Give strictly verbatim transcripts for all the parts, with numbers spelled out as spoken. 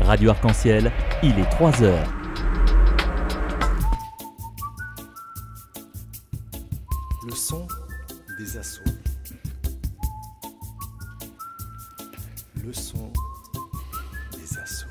Radio Arc-en-Ciel, il est trois heures. Le son des assauts. Le son des assauts.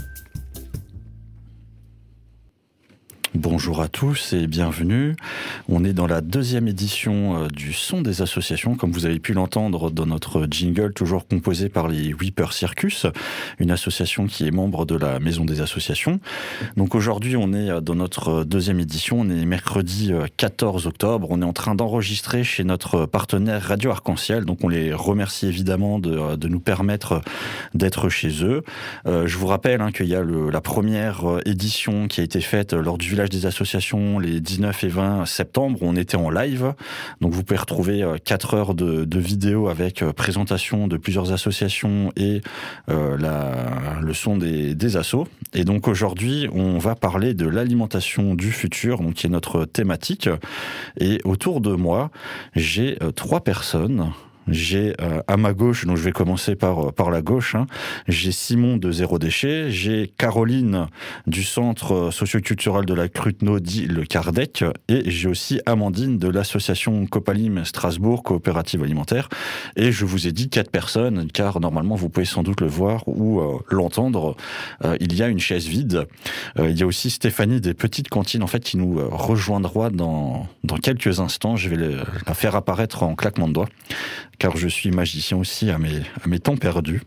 Bonjour à tous et bienvenue. On est dans la deuxième édition euh, du Son des associations, comme vous avez pu l'entendre dans notre jingle, toujours composé par les Weeper Circus, une association qui est membre de la Maison des associations. Donc aujourd'hui, on est dans notre deuxième édition, on est mercredi quatorze octobre, on est en train d'enregistrer chez notre partenaire Radio Arc-en-Ciel, donc on les remercie évidemment de, de nous permettre d'être chez eux. Euh, je vous rappelle hein, qu'il y a le, la première édition qui a été faite lors du Village des associations les dix-neuf et vingt septembre, où on était en live. Donc vous pouvez retrouver quatre heures de, de vidéos avec présentation de plusieurs associations et euh, la, le son des, des assos. Et donc aujourd'hui, on va parler de l'alimentation du futur, donc qui est notre thématique. Et autour de moi, j'ai euh, trois personnes. J'ai euh, à ma gauche, donc je vais commencer par par la gauche, hein, j'ai Simon de Zéro Déchet, j'ai Caroline du Centre socioculturel de la Cruteno, dit le Cardec, et j'ai aussi Amandine de l'association Copalim Strasbourg, coopérative alimentaire. Et je vous ai dit quatre personnes, car normalement vous pouvez sans doute le voir ou euh, l'entendre, euh, il y a une chaise vide. Euh, il y a aussi Stéphanie des Petites Cantines, en fait, qui nous euh, rejoindra dans, dans quelques instants. Je vais les, la faire apparaître en claquement de doigts, car je suis magicien aussi à mes, à mes temps perdus.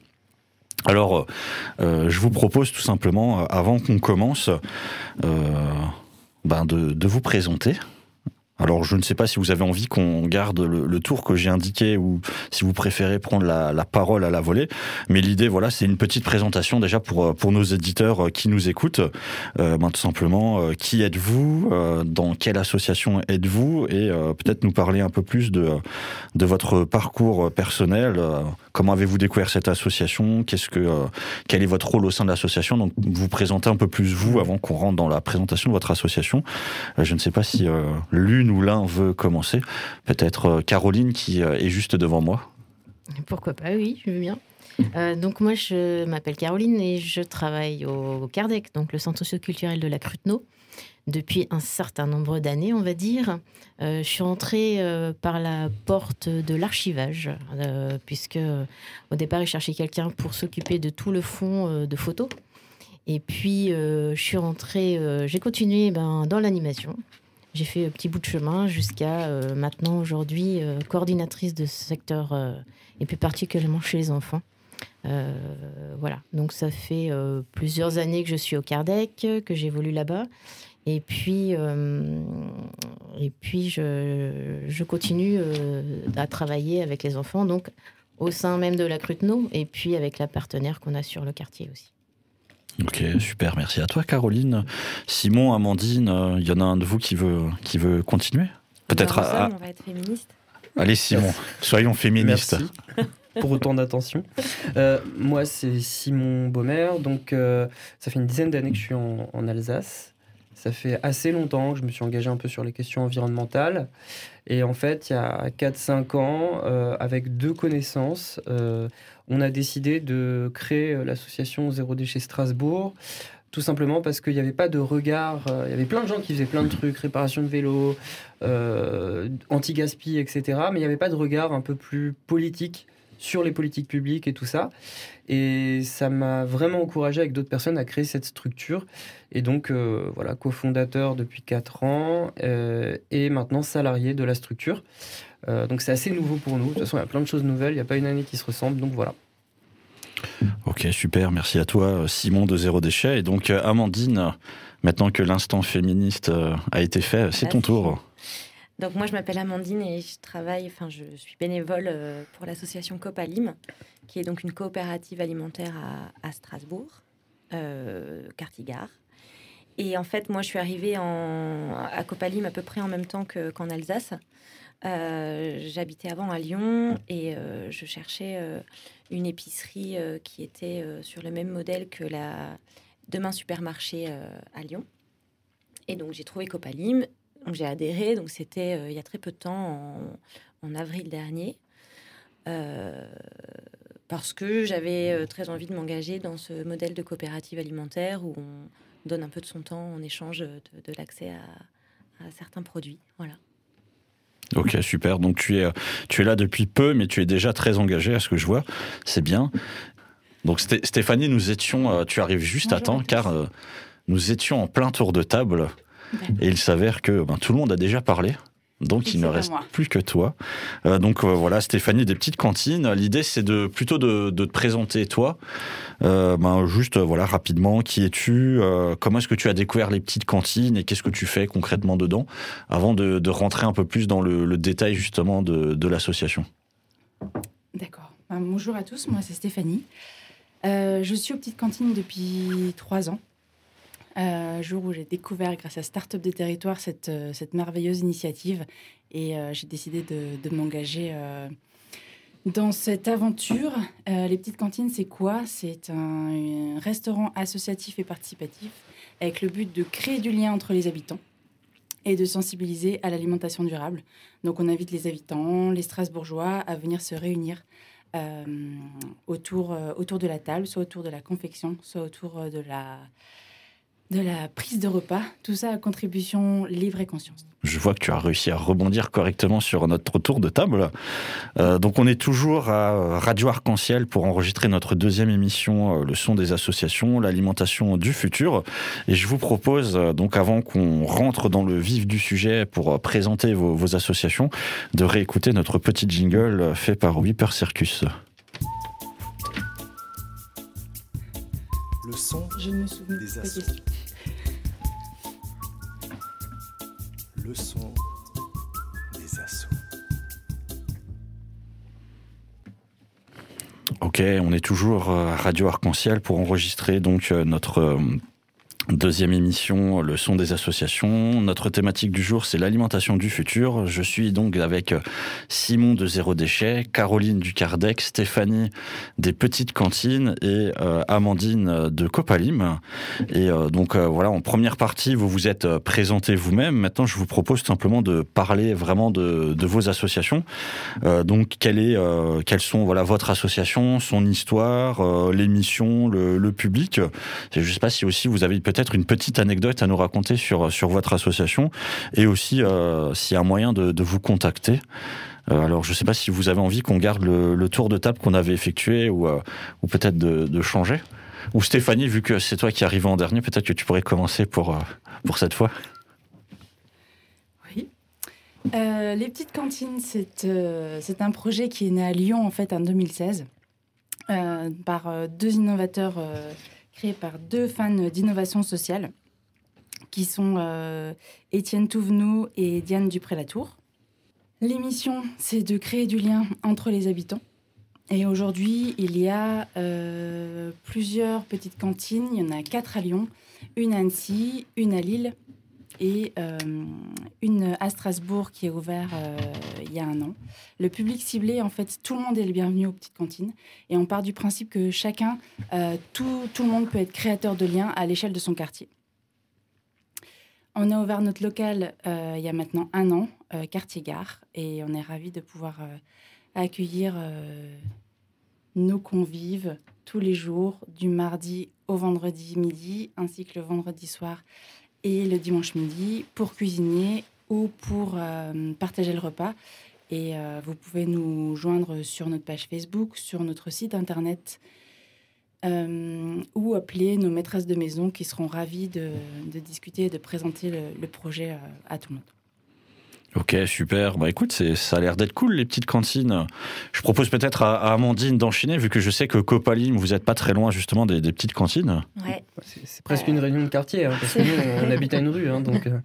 Alors, euh, je vous propose tout simplement, avant qu'on commence, euh, ben de, de vous présenter. Alors, je ne sais pas si vous avez envie qu'on garde le, le tour que j'ai indiqué ou si vous préférez prendre la, la parole à la volée. Mais l'idée, voilà, c'est une petite présentation déjà pour, pour nos éditeurs qui nous écoutent. Euh, ben, tout simplement, euh, qui êtes-vous, euh, dans quelle association êtes-vous, et euh, peut-être nous parler un peu plus de, de votre parcours personnel. Euh, comment avez-vous découvert cette association? Qu'est-ce que, euh, quel est votre rôle au sein de l'association? Donc, vous présentez un peu plus vous avant qu'on rentre dans la présentation de votre association. Euh, je ne sais pas si euh, l'une ou l'un veut commencer. Peut-être euh, Caroline qui euh, est juste devant moi. Pourquoi pas, oui, je veux bien. Euh, donc moi, je m'appelle Caroline et je travaille au Cardec, donc le centre socioculturel de la Cruteno, depuis un certain nombre d'années, on va dire. Euh, je suis entrée euh, par la porte de l'archivage, euh, puisque euh, au départ, ils cherchaient quelqu'un pour s'occuper de tout le fond euh, de photos. Et puis, euh, je suis rentrée, euh, j'ai continué ben, dans l'animation. J'ai fait un petit bout de chemin jusqu'à euh, maintenant, aujourd'hui, euh, coordinatrice de ce secteur, euh, et plus particulièrement chez les enfants. Euh, voilà, donc ça fait euh, plusieurs années que je suis au Cardec, que j'évolue là-bas. Et puis, euh, et puis je, je continue euh, à travailler avec les enfants, donc au sein même de la Cruteno, et puis avec la partenaire qu'on a sur le quartier aussi. Ok, super, merci à toi Caroline. Simon, Amandine, il euh, y en a un de vous qui veut, qui veut continuer? Peut-être à, à... on va être féministe. Allez Simon, soyons féministes. Merci pour autant d'attention. Euh, moi c'est Simon Baumer, donc euh, ça fait une dizaine d'années que je suis en, en Alsace. Ça fait assez longtemps que je me suis engagé un peu sur les questions environnementales. Et en fait, il y a quatre cinq ans, euh, avec deux connaissances, euh, on a décidé de créer l'association Zéro Déchet Strasbourg, tout simplement parce qu'il n'y avait pas de regard. Euh, il y avait plein de gens qui faisaient plein de trucs, réparation de vélos, euh, anti-gaspi, et cetera. Mais il n'y avait pas de regard un peu plus politique sur les politiques publiques et tout ça. Et ça m'a vraiment encouragé avec d'autres personnes à créer cette structure. Et donc, euh, voilà, cofondateur depuis quatre ans euh, et maintenant salarié de la structure. Euh, donc, c'est assez nouveau pour nous. De toute façon, il y a plein de choses nouvelles. Il n'y a pas une année qui se ressemble. Donc, voilà. Ok, super. Merci à toi, Simon de Zéro Déchet. Et donc, Amandine, maintenant que l'instant féministe a été fait, c'est ton tour. Donc moi, je m'appelle Amandine et je travaille, enfin, je suis bénévole pour l'association Copalim, qui est donc une coopérative alimentaire à, à Strasbourg, euh, Cartigard. Et en fait, moi, je suis arrivée en, à Copalim à peu près en même temps que, qu'en Alsace. Euh, j'habitais avant à Lyon et euh, je cherchais euh, une épicerie euh, qui était euh, sur le même modèle que la Demain Supermarché euh, à Lyon. Et donc, j'ai trouvé Copalim. Donc, j'ai adhéré, donc c'était euh, il y a très peu de temps, en, en avril dernier. Euh, parce que j'avais euh, très envie de m'engager dans ce modèle de coopérative alimentaire où on donne un peu de son temps en échange de, de l'accès à, à certains produits. Voilà. Ok, super. Donc tu es, tu es là depuis peu, mais tu es déjà très engagée à ce que je vois. C'est bien. Donc Sté- Stéphanie, nous étions, euh, tu arrives juste Bonjour à temps, à tous. car euh, nous étions en plein tour de table. Et il s'avère que ben, tout le monde a déjà parlé. Donc Et il ne c'est pas reste moi. plus que toi. Euh, donc euh, voilà, Stéphanie, des petites cantines. L'idée, c'est de plutôt de, de te présenter toi. Euh, ben, juste euh, voilà rapidement, qui es-tu, euh, comment est-ce que tu as découvert les petites cantines et qu'est-ce que tu fais concrètement dedans, avant de, de rentrer un peu plus dans le, le détail justement de, de l'association. D'accord. Ben, bonjour à tous, moi c'est Stéphanie. Euh, je suis aux petites cantines depuis trois ans. Euh, jour où j'ai découvert, grâce à Start-up des territoires, cette, euh, cette merveilleuse initiative. Et euh, j'ai décidé de, de m'engager euh, dans cette aventure. Euh, les petites cantines, c'est quoi? C'est un, un restaurant associatif et participatif avec le but de créer du lien entre les habitants et de sensibiliser à l'alimentation durable. Donc on invite les habitants, les Strasbourgeois, à venir se réunir euh, autour, euh, autour de la table, soit autour de la confection, soit autour de la... de la prise de repas, tout ça à contribution libre et conscience. Je vois que tu as réussi à rebondir correctement sur notre tour de table. Euh, donc on est toujours à Radio Arc-en-Ciel pour enregistrer notre deuxième émission, euh, Le son des associations, l'alimentation du futur. Et je vous propose, euh, donc avant qu'on rentre dans le vif du sujet pour euh, présenter vos, vos associations, de réécouter notre petit jingle euh, fait par Whipper Circus. Le son Je ne me souviens des pas des assos. questions. Le son des assos. Ok, on est toujours à Radio Arc-en-Ciel pour enregistrer donc euh, notre euh, deuxième émission, Le son des associations. Notre thématique du jour, c'est l'alimentation du futur. Je suis donc avec Simon de Zéro Déchet, Caroline du Kardec, Stéphanie des Petites Cantines et euh, Amandine de Copalim. Et euh, donc euh, voilà, en première partie, vous vous êtes présenté vous-même. Maintenant, je vous propose simplement de parler vraiment de, de vos associations. Euh, donc, quelle est, euh, quelles sont voilà votre association, son histoire, euh, les missions, le, le public. Je ne sais pas si aussi vous avez peut-être une petite anecdote à nous raconter sur, sur votre association et aussi euh, s'il y a un moyen de, de vous contacter. Euh, alors, je ne sais pas si vous avez envie qu'on garde le, le tour de table qu'on avait effectué ou, euh, ou peut-être de, de changer. Ou Stéphanie, vu que c'est toi qui arrives en dernier, peut-être que tu pourrais commencer pour, euh, pour cette fois. Oui. Euh, les petites cantines, c'est, euh, c'est un projet qui est né à Lyon en fait en deux mille seize euh, par euh, deux innovateurs euh, créés par deux fans d'innovation sociale qui sont euh, Étienne Touvenou et Diane Dupré-Latour. L'émission, c'est de créer du lien entre les habitants. Et aujourd'hui, il y a euh, plusieurs petites cantines. Il y en a quatre à Lyon, une à Annecy, une à Lille et euh, une à Strasbourg qui est ouverte euh, il y a un an. Le public ciblé, en fait, tout le monde est le bienvenu aux petites cantines. Et on part du principe que chacun, euh, tout, tout le monde peut être créateur de liens à l'échelle de son quartier. On a ouvert notre local euh, il y a maintenant un an, euh, quartier Gare, et on est ravis de pouvoir euh, accueillir euh, nos convives tous les jours, du mardi au vendredi midi, ainsi que le vendredi soir et le dimanche midi, pour cuisiner ou pour euh, partager le repas. Et euh, vous pouvez nous joindre sur notre page Facebook, sur notre site internet, euh, ou appeler nos maîtresses de maison qui seront ravies de, de discuter et de présenter le, le projet à, à tout le monde. Ok, super. Bah écoute, c'est, ça a l'air d'être cool, les petites cantines. Je propose peut-être à, à Amandine d'enchaîner, vu que je sais que Copalim, vous n'êtes pas très loin justement des, des petites cantines. Ouais. C'est, c'est presque une réunion de quartier, hein, parce que nous, on habite à une rue. Hein, donc, euh...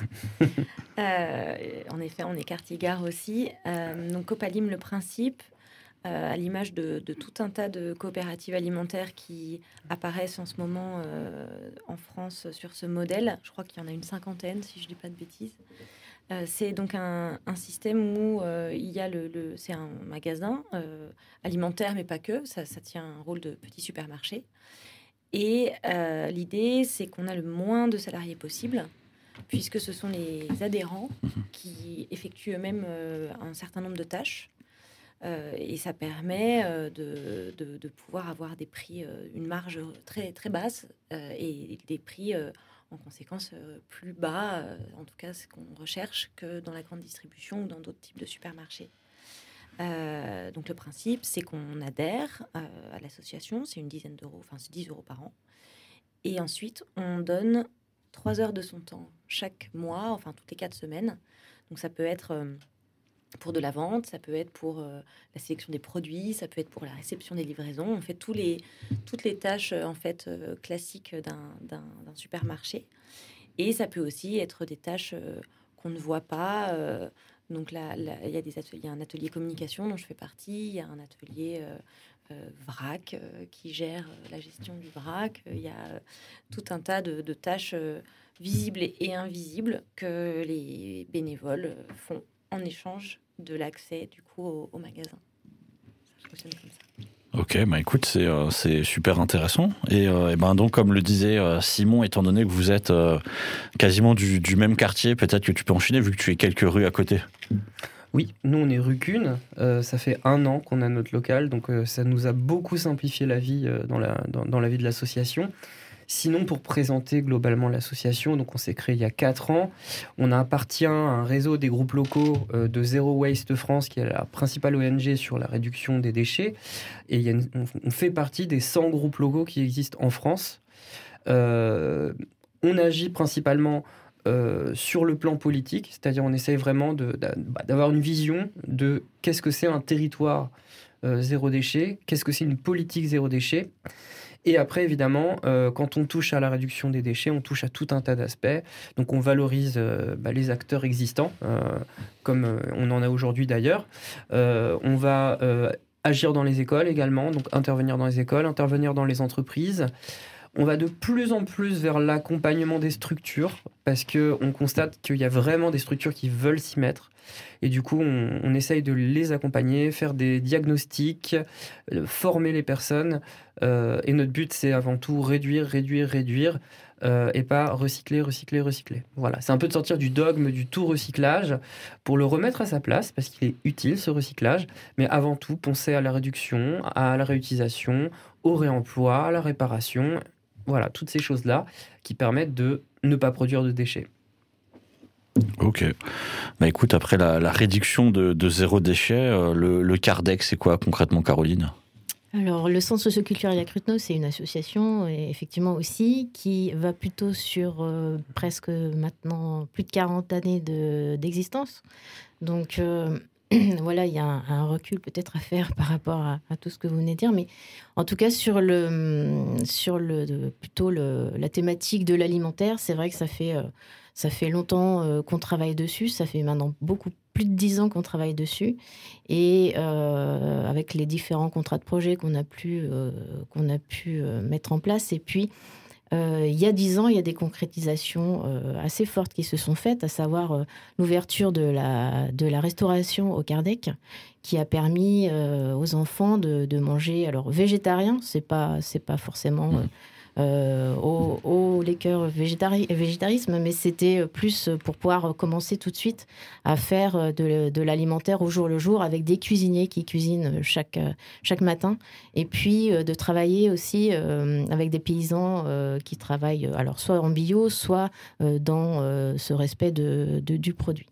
Euh, en effet, on est quartier Gare aussi. Euh, donc, Copalim, le principe, euh, à l'image de, de tout un tas de coopératives alimentaires qui apparaissent en ce moment euh, en France sur ce modèle. Je crois qu'il y en a une cinquantaine, si je ne dis pas de bêtises. Euh, c'est donc un, un système où euh, il y a le, le c'est un magasin euh, alimentaire, mais pas que. Ça, ça tient un rôle de petit supermarché. Et euh, l'idée, c'est qu'on a le moins de salariés possible, puisque ce sont les adhérents qui effectuent eux-mêmes euh, un certain nombre de tâches. Euh, et ça permet euh, de, de, de pouvoir avoir des prix, euh, une marge très, très basse euh, et des prix euh, en conséquence euh, plus bas, euh, en tout cas ce qu'on recherche, que dans la grande distribution ou dans d'autres types de supermarchés. Euh, donc le principe, c'est qu'on adhère euh, à l'association, c'est une dizaine d'euros, enfin c'est dix euros par an. Et ensuite, on donne trois heures de son temps chaque mois, enfin toutes les quatre semaines. Donc ça peut être... Euh, pour de la vente, ça peut être pour euh, la sélection des produits, ça peut être pour la réception des livraisons. On fait tous les, toutes les tâches euh, en fait euh, classiques d'un, d'un, d'un supermarché. Et ça peut aussi être des tâches euh, qu'on ne voit pas. Euh, donc là, là, il y a des ateliers, il y a un atelier communication dont je fais partie. Il y a un atelier euh, euh, vrac euh, qui gère euh, la gestion du vrac. Il y a euh, tout un tas de, de tâches euh, visibles et, et invisibles que les bénévoles euh, font en échange de l'accès du coup au, au magasin. Ça fonctionne comme ça. Ok, bah écoute, c'est, euh, c'est super intéressant. Et, euh, et ben donc, comme le disait euh, Simon, étant donné que vous êtes euh, quasiment du, du même quartier, peut-être que tu peux enchaîner vu que tu es quelques rues à côté. Oui, nous on est rue Cune, euh, ça fait un an qu'on a notre local, donc euh, ça nous a beaucoup simplifié la vie euh, dans, la, dans, dans la vie de l'association. Sinon, pour présenter globalement l'association, donc on s'est créé il y a quatre ans. On appartient à un réseau des groupes locaux euh, de Zero Waste France, qui est la principale O N G sur la réduction des déchets. Et il y a une, on, on fait partie des cent groupes locaux qui existent en France. Euh, on agit principalement euh, sur le plan politique, c'est-à-dire on essaye vraiment de, de, d'avoir une vision de qu'est-ce que c'est un territoire euh, zéro déchet, qu'est-ce que c'est une politique zéro déchet. Et après, évidemment, euh, quand on touche à la réduction des déchets, on touche à tout un tas d'aspects. Donc, on valorise euh, bah, les acteurs existants, euh, comme euh, on en a aujourd'hui d'ailleurs. Euh, on va euh, agir dans les écoles également, donc intervenir dans les écoles, intervenir dans les entreprises. On va de plus en plus vers l'accompagnement des structures, parce qu'on constate qu'il y a vraiment des structures qui veulent s'y mettre. Et du coup, on, on essaye de les accompagner, faire des diagnostics, euh, former les personnes. Euh, et notre but, c'est avant tout réduire, réduire, réduire, euh, et pas recycler, recycler, recycler. Voilà, c'est un peu de sortir du dogme du tout recyclage pour le remettre à sa place, parce qu'il est utile, ce recyclage. Mais avant tout, penser à la réduction, à la réutilisation, au réemploi, à la réparation. Voilà, toutes ces choses-là qui permettent de ne pas produire de déchets. Ok. Bah écoute, après la, la réduction de, de zéro déchet, euh, le, le Cardec, c'est quoi concrètement, Caroline ? Alors, le Centre socioculturel La Cruteno, c'est une association, et effectivement aussi, qui va plutôt sur euh, presque maintenant plus de quarante années de, d'existence. Donc, euh, voilà, il y a un, un recul peut-être à faire par rapport à, à tout ce que vous venez de dire, mais en tout cas, sur, le, sur le, de, plutôt le, la thématique de l'alimentaire, c'est vrai que ça fait... Euh, Ça fait longtemps euh, qu'on travaille dessus. Ça fait maintenant beaucoup plus de dix ans qu'on travaille dessus. Et euh, avec les différents contrats de projet qu'on a pu, euh, qu'on a pu euh, mettre en place. Et puis, euh, il y a dix ans, il y a des concrétisations euh, assez fortes qui se sont faites, à savoir euh, l'ouverture de la, de la restauration au Cardec, qui a permis euh, aux enfants de, de manger, alors végétarien, c'est pas, c'est pas forcément... Euh, Euh, au, au liqueur végétari- végétarisme, mais c'était plus pour pouvoir commencer tout de suite à faire de, de l'alimentaire au jour le jour avec des cuisiniers qui cuisinent chaque, chaque matin, et puis de travailler aussi euh, avec des paysans euh, qui travaillent alors soit en bio, soit euh, dans euh, ce respect de, de, du produit.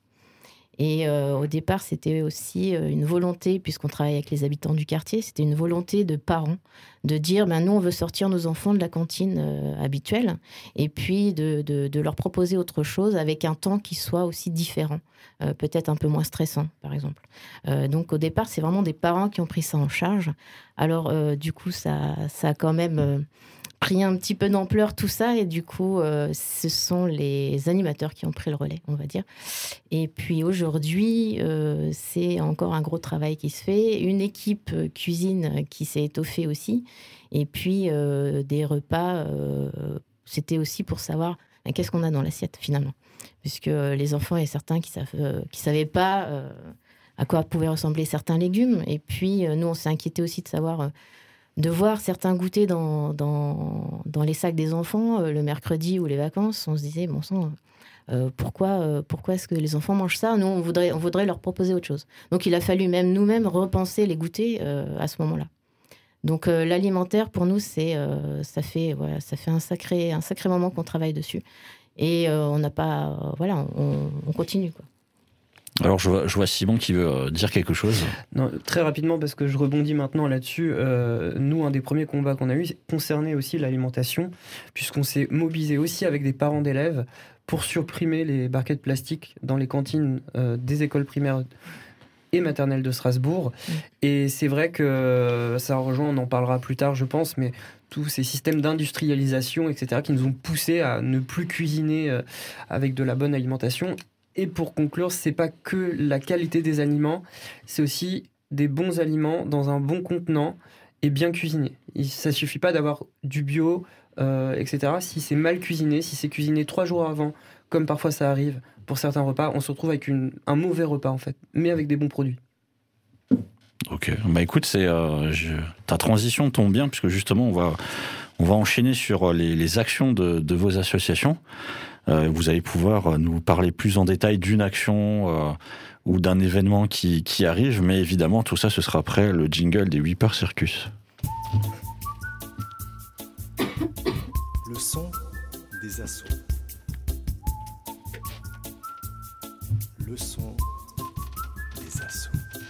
Et euh, au départ, c'était aussi euh, une volonté, puisqu'on travaille avec les habitants du quartier, c'était une volonté de parents de dire, ben, nous, on veut sortir nos enfants de la cantine euh, habituelle, et puis de, de, de leur proposer autre chose avec un temps qui soit aussi différent, euh, peut-être un peu moins stressant, par exemple. Euh, donc au départ, c'est vraiment des parents qui ont pris ça en charge. Alors euh, du coup, ça, ça a quand même... Euh, pris un petit peu d'ampleur tout ça, et du coup euh, ce sont les animateurs qui ont pris le relais, on va dire. Et puis aujourd'hui euh, c'est encore un gros travail qui se fait, une équipe cuisine qui s'est étoffée aussi, et puis euh, des repas euh, c'était aussi pour savoir hein, qu'est-ce qu'on a dans l'assiette finalement, puisque les enfants, il y a certains qui savent euh, qui savaient pas euh, à quoi pouvaient ressembler certains légumes, et puis euh, nous on s'est inquiété aussi de savoir euh, de voir certains goûter dans, dans, dans les sacs des enfants euh, le mercredi ou les vacances. On se disait, bon sang, euh, pourquoi, euh, pourquoi est-ce que les enfants mangent ça? Nous, on voudrait, on voudrait leur proposer autre chose. Donc, il a fallu même nous-mêmes repenser les goûters euh, à ce moment-là. Donc, euh, l'alimentaire, pour nous, c'est, euh, ça fait, voilà, ça fait un, sacré, un sacré moment qu'on travaille dessus. Et euh, on n'a pas... Euh, voilà, on, on continue, quoi. Alors, je vois, je vois Simon qui veut euh, dire quelque chose. Non, très rapidement, parce que je rebondis maintenant là-dessus. Euh, nous, un des premiers combats qu'on a eu concernait aussi l'alimentation, puisqu'on s'est mobilisé aussi avec des parents d'élèves pour supprimer les barquettes plastiques dans les cantines euh, des écoles primaires et maternelles de Strasbourg. Mmh. Et c'est vrai que ça rejoint, on en parlera plus tard, je pense, mais tous ces systèmes d'industrialisation, et cetera, qui nous ont poussés à ne plus cuisiner euh, avec de la bonne alimentation. Et pour conclure, c'est pas que la qualité des aliments, c'est aussi des bons aliments dans un bon contenant et bien cuisinés. Ça suffit pas d'avoir du bio, euh, et cetera. Si c'est mal cuisiné, si c'est cuisiné trois jours avant, comme parfois ça arrive pour certains repas, on se retrouve avec une, un mauvais repas en fait, mais avec des bons produits. Ok, bah écoute, c'est, euh, je... ta transition tombe bien, puisque justement, on va, on va enchaîner sur les, les actions de, de vos associations. Euh, vous allez pouvoir nous parler plus en détail d'une action euh, ou d'un événement qui, qui arrive, mais évidemment, tout ça, ce sera après le jingle des Whipper Circus. Le son des assauts. Le son des assauts.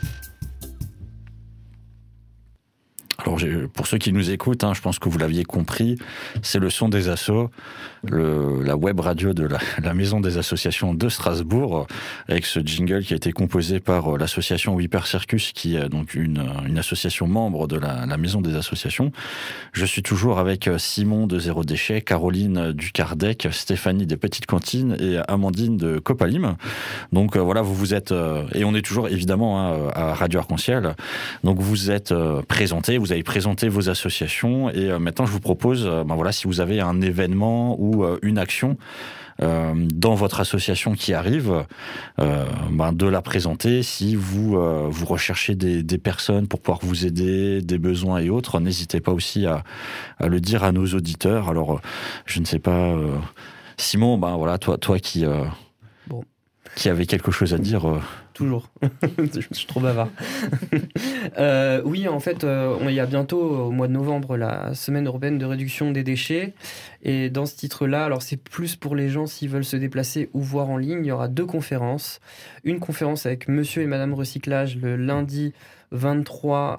Alors, pour ceux qui nous écoutent, hein, je pense que vous l'aviez compris, c'est le son des assos, le, la web radio de la, la Maison des Associations de Strasbourg, avec ce jingle qui a été composé par l'association Whipper Circus, qui est donc une, une association membre de la, la Maison des Associations. Je suis toujours avec Simon de Zéro Déchet, Caroline du Kardec, Stéphanie des Petites Cantines et Amandine de Copalim. Donc voilà, vous vous êtes, et on est toujours évidemment hein, à Radio Arc-en-Ciel, donc vous êtes présentés, vous avez présenté vos associations et euh, maintenant je vous propose, euh, ben voilà, si vous avez un événement ou euh, une action euh, dans votre association qui arrive, euh, ben de la présenter. Si vous, euh, vous recherchez des, des personnes pour pouvoir vous aider, des besoins et autres, n'hésitez pas aussi à, à le dire à nos auditeurs. Alors, je ne sais pas, euh, Simon, ben voilà, toi, toi qui, euh, bon. qui avait quelque chose à dire... Euh, Toujours. Je suis trop bavard. euh, oui, en fait, euh, il y a bientôt, au mois de novembre, la semaine européenne de réduction des déchets. Et dans ce titre-là, alors c'est plus pour les gens s'ils veulent se déplacer ou voir en ligne. Il y aura deux conférences. Une conférence avec Monsieur et Madame Recyclage le lundi vingt-trois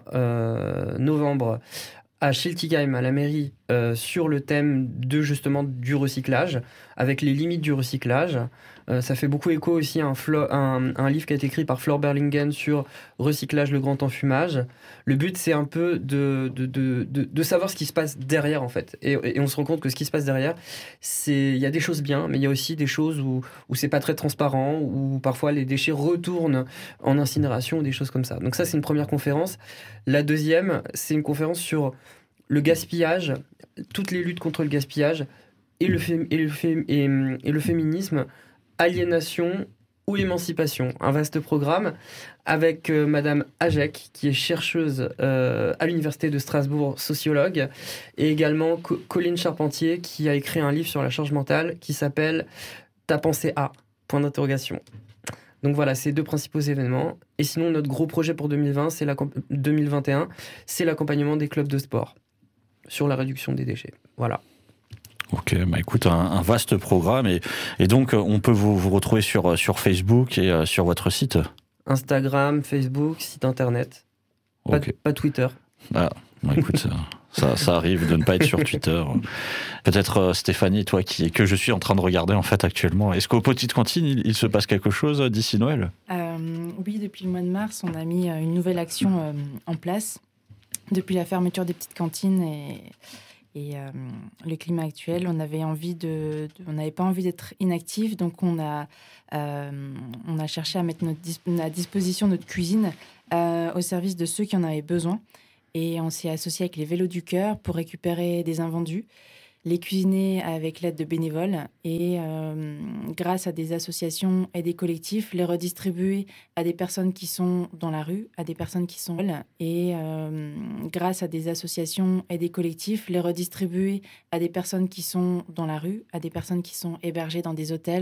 novembre à Schiltigheim, à la mairie, euh, sur le thème de justement du recyclage, avec les limites du recyclage. Euh, ça fait beaucoup écho aussi à un, Flo- un, un livre qui a été écrit par Flore Berlingen sur recyclage, le grand enfumage. Le but, c'est un peu de, de, de, de, de savoir ce qui se passe derrière, en fait. Et, et on se rend compte que ce qui se passe derrière, c'est, il y a des choses bien, mais il y a aussi des choses où, où c'est pas très transparent, où parfois les déchets retournent en incinération ou des choses comme ça. Donc ça, c'est une première conférence. La deuxième, c'est une conférence sur le gaspillage, toutes les luttes contre le gaspillage et le, fé- et le, fé- et, et le féminisme, aliénation ou émancipation. Un vaste programme avec euh, Madame Hajek, qui est chercheuse euh, à l'Université de Strasbourg, sociologue, et également Co- Colline Charpentier, qui a écrit un livre sur la charge mentale qui s'appelle « Ta pensée à ?» point d'interrogation. Donc voilà, c'est deux principaux événements. Et sinon, notre gros projet pour deux mille vingt, c'est deux mille vingt et un, c'est l'accompagnement des clubs de sport sur la réduction des déchets. Voilà. Ok, bah écoute, un, un vaste programme. Et, et donc, on peut vous, vous retrouver sur, sur Facebook et euh, sur votre site ? Instagram, Facebook, site internet. Pas, okay. pas Twitter. Ah, bah écoute, ça, ça, ça arrive de ne pas être sur Twitter. Peut-être euh, Stéphanie, toi, qui, que je suis en train de regarder en fait actuellement. Est-ce qu'aux Petites Cantines, il, il se passe quelque chose d'ici Noël ? euh, Oui, depuis le mois de mars, on a mis une nouvelle action euh, en place. Depuis la fermeture des petites cantines et, et euh, le climat actuel, on avait envie de, de on n'avait pas envie d'être inactif, donc on a, euh, on a cherché à mettre notre dis- à disposition notre cuisine euh, au service de ceux qui en avaient besoin. Et on s'est associé avec les Vélos du Cœur pour récupérer des invendus, les cuisiner avec l'aide de bénévoles et euh, grâce à des associations et des collectifs, les redistribuer à des personnes qui sont dans la rue, à des personnes qui sont seules et euh, grâce à des associations et des collectifs, les redistribuer à des personnes qui sont dans la rue, à des personnes qui sont hébergées dans des hôtels.